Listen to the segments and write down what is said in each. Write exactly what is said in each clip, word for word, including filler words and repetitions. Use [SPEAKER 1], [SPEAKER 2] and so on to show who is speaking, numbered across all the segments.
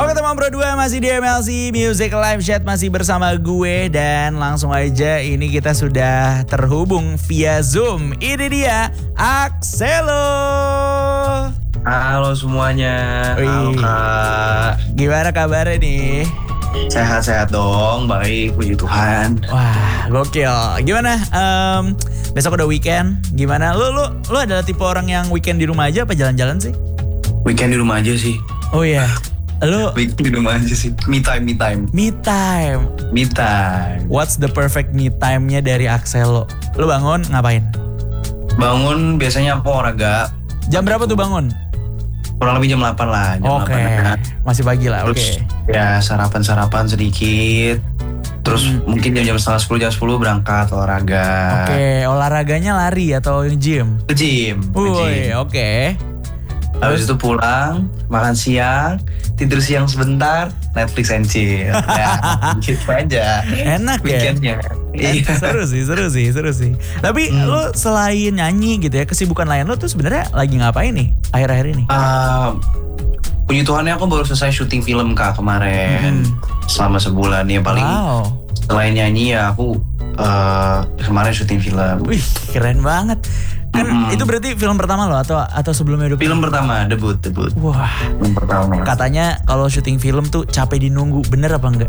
[SPEAKER 1] Oke teman Pro dua masih di M L C Music Live Chat masih bersama gue. Dan langsung aja ini kita sudah terhubung via Zoom. Ini dia Axelo.
[SPEAKER 2] Halo semuanya. Halo Kak.
[SPEAKER 1] Gimana kabarnya nih?
[SPEAKER 2] Sehat-sehat dong, baik, puji Tuhan.
[SPEAKER 1] Wah, gokil. Gimana? Um, besok udah weekend. Gimana? Lu lu lu adalah tipe orang yang weekend di rumah aja apa jalan-jalan sih?
[SPEAKER 2] Weekend di rumah aja sih.
[SPEAKER 1] Oh iya. Lu
[SPEAKER 2] weekend di rumah aja sih. Me time, me time.
[SPEAKER 1] Me time.
[SPEAKER 2] Me time.
[SPEAKER 1] What's the perfect me time-nya dari Axelo? Lu bangun ngapain?
[SPEAKER 2] Bangun biasanya aku olahraga.
[SPEAKER 1] Jam berapa tuh bangun?
[SPEAKER 2] Kurang lebih jam delapan lah.
[SPEAKER 1] Oke, okay. Masih pagi lah. Oke. Okay.
[SPEAKER 2] Ya sarapan-sarapan sedikit. Terus hmm. mungkin jam-jam setengah sepuluh, jam sepuluh berangkat olahraga.
[SPEAKER 1] Oke, okay. Olahraganya lari atau gym?
[SPEAKER 2] Ke gym.
[SPEAKER 1] Woi, oke. Okay.
[SPEAKER 2] Habis itu pulang, makan siang, tidur siang sebentar, Netflix and chill. Ya, gitu aja.
[SPEAKER 1] Enak
[SPEAKER 2] weekendnya.
[SPEAKER 1] Ya? Iya. Seru sih, seru sih, seru sih. Tapi hmm. lo selain nyanyi gitu ya, kesibukan lain lo tuh sebenarnya lagi ngapain nih akhir-akhir ini?
[SPEAKER 2] Uh, puji Tuhannya aku baru selesai syuting film Kak kemarin. Hmm. Selama sebulan ya paling. Wow. Selain nyanyi ya aku uh, kemarin syuting film.
[SPEAKER 1] Wih, keren banget. Kan mm-hmm. itu berarti film pertama lo atau atau sebelumnya udah
[SPEAKER 2] film pertama, debut, debut.
[SPEAKER 1] Wah.
[SPEAKER 2] Film pertama.
[SPEAKER 1] Katanya kalau syuting film tuh capek dinunggu, bener apa enggak?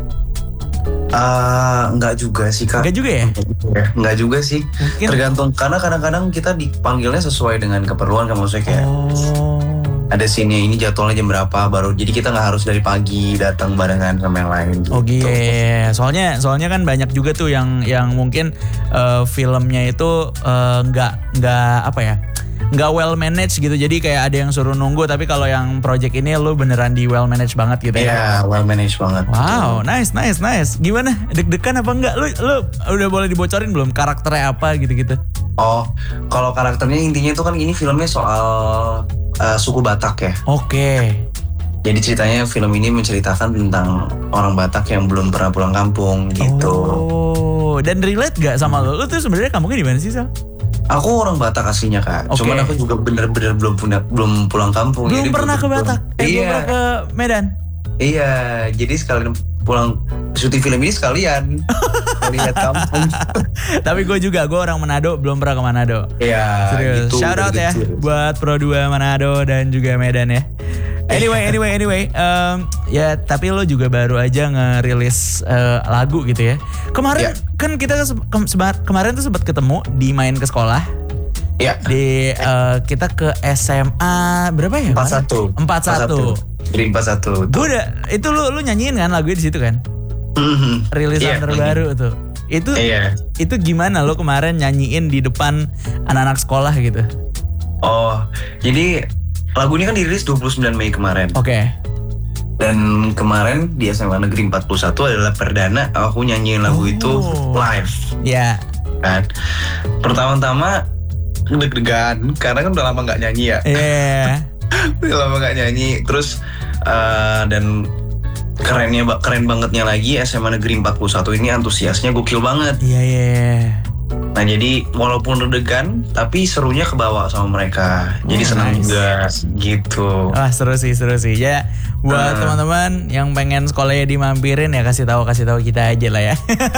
[SPEAKER 2] Uh, enggak juga sih Kak.
[SPEAKER 1] Enggak juga ya?
[SPEAKER 2] Enggak juga sih. Mungkin. Tergantung karena kadang-kadang kita dipanggilnya sesuai dengan keperluan kan, maksudnya kayak oh. ada scene ini jadwalnya jam berapa baru, jadi kita nggak harus dari pagi datang barengan sama yang lain gitu.
[SPEAKER 1] Oh gitu. Yeah. Soalnya soalnya kan banyak juga tuh yang yang mungkin uh, filmnya itu nggak uh, nggak apa ya nggak well managed gitu, jadi kayak ada yang suruh nunggu, tapi kalau yang project ini lu beneran di well managed banget gitu ya?
[SPEAKER 2] Iya, yeah, well managed banget.
[SPEAKER 1] Wow, nice, nice, nice. Gimana? Deg-degan apa enggak? Lu, lu udah boleh dibocorin belum karakternya apa gitu-gitu?
[SPEAKER 2] Oh, kalau karakternya intinya itu kan ini filmnya soal uh, suku Batak ya.
[SPEAKER 1] Oke. Okay.
[SPEAKER 2] Jadi ceritanya film ini menceritakan tentang orang Batak yang belum pernah pulang kampung gitu.
[SPEAKER 1] Oh, dan relate gak sama lo? Lu tuh sebenarnya kampungnya di mana sih, Sal?
[SPEAKER 2] Aku orang Batak aslinya Kak. Okay. Cuman aku juga bener-bener belum punya, belum pulang kampung.
[SPEAKER 1] Belum pernah ke Batak? Eh,
[SPEAKER 2] iya.
[SPEAKER 1] Belum pernah ke Medan?
[SPEAKER 2] Iya, jadi sekalian pulang syuting film ini sekalian lihat kampung.
[SPEAKER 1] Tapi gue juga, gue orang Manado, belum pernah ke Manado.
[SPEAKER 2] Iya.
[SPEAKER 1] Serius.
[SPEAKER 2] Gitu,
[SPEAKER 1] shout out ya gitu. Buat Pro dua Manado dan juga Medan ya. Anyway, anyway, anyway, um, ya tapi lo juga baru aja ngerilis uh, lagu gitu ya. Kemarin yeah. kan kita ke- se- kemarin tuh sempat ketemu di main ke sekolah.
[SPEAKER 2] Iya. Yeah.
[SPEAKER 1] Di uh, kita ke S M A berapa ya?
[SPEAKER 2] empat satu
[SPEAKER 1] empat satu
[SPEAKER 2] Dari empat satu
[SPEAKER 1] Gue udah itu lu lu nyanyiin kan lagunya di situ kan?
[SPEAKER 2] Mm-hmm.
[SPEAKER 1] Rilisan yeah, terbaru mm-hmm. tuh. Itu yeah. itu gimana lo kemarin nyanyiin di depan anak-anak sekolah gitu?
[SPEAKER 2] Oh, jadi lagu ini kan dirilis dua puluh sembilan Mei kemarin.
[SPEAKER 1] Oke. Okay.
[SPEAKER 2] Dan kemarin di S M A Negeri empat puluh satu adalah perdana aku nyanyiin lagu oh. itu live.
[SPEAKER 1] Iya. Yeah.
[SPEAKER 2] Kan. Pertama-tama deg-degan karena kan udah lama nggak nyanyi ya.
[SPEAKER 1] Iya. Yeah.
[SPEAKER 2] Udah lama nggak nyanyi. Terus uh, dan kerennya keren bangetnya lagi S M A Negeri empat puluh satu ini antusiasnya gokil banget.
[SPEAKER 1] Iya yeah, iya. Yeah.
[SPEAKER 2] Nah jadi walaupun deg-degan tapi serunya kebawa sama mereka. Jadi oh, senang nice. juga gitu.
[SPEAKER 1] Wah seru sih seru sih. Ya buat uh, teman-teman yang pengen sekolahnya dimampirin ya kasih tahu kasih tahu kita aja lah ya.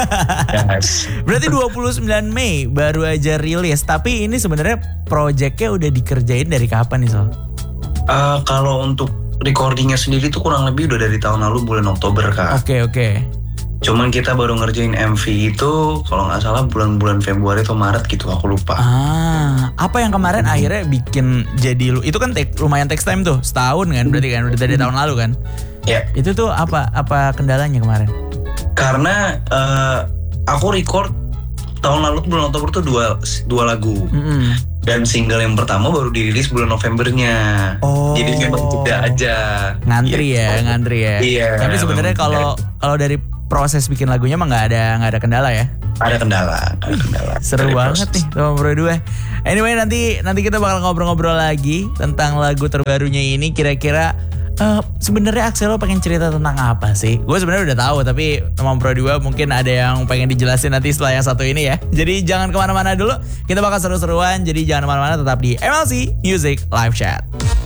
[SPEAKER 1] Yes. Berarti dua puluh sembilan Mei baru aja rilis. Tapi ini sebenarnya projectnya udah dikerjain dari kapan nih Sol?
[SPEAKER 2] Uh, kalau untuk recordingnya sendiri tuh kurang lebih udah dari tahun lalu bulan Oktober Kak.
[SPEAKER 1] Oke okay, oke. Okay.
[SPEAKER 2] Cuman kita baru ngerjain M V itu kalau nggak salah bulan-bulan Februari atau Maret gitu, aku lupa.
[SPEAKER 1] Ah, apa yang kemarin hmm. akhirnya bikin jadi lu? Itu kan take, lumayan text time tuh, setahun kan berarti kan, udah dari hmm. tahun lalu kan?
[SPEAKER 2] Ya. Yeah.
[SPEAKER 1] Itu tuh apa apa kendalanya kemarin?
[SPEAKER 2] Karena uh, aku record tahun lalu bulan Oktober tuh dua dua lagu. Mm-hmm. Dan single yang pertama baru dirilis bulan Novembernya. Oh. Jadi memang tidak aja.
[SPEAKER 1] Ngantri gitu. ya, ngantri ya.
[SPEAKER 2] Iya.
[SPEAKER 1] Tapi sebenarnya kalau kalau dari proses bikin lagunya mah nggak ada nggak ada kendala ya?
[SPEAKER 2] Ada kendala, ada kendala.
[SPEAKER 1] Seru banget nih teman Pro dua. Anyway nanti nanti kita bakal ngobrol-ngobrol lagi tentang lagu terbarunya ini. Kira-kira uh, sebenarnya Axelo pengen cerita tentang apa sih? Gue sebenarnya udah tahu, tapi teman Pro dua mungkin ada yang pengen dijelasin nanti setelah yang satu ini ya. Jadi jangan kemana-mana dulu. Kita bakal seru-seruan. Jadi jangan kemana-mana, tetap di M L C Music Live Chat.